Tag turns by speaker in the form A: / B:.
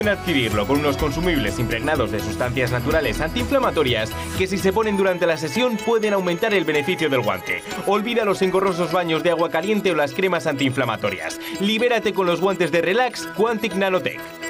A: Adquirirlo con unos consumibles impregnados de sustancias naturales antiinflamatorias que, si se ponen durante la sesión, pueden aumentar el beneficio del guante. Olvida los engorrosos baños de agua caliente o las cremas antiinflamatorias. Libérate con los guantes de Relax Quantic Nanotech.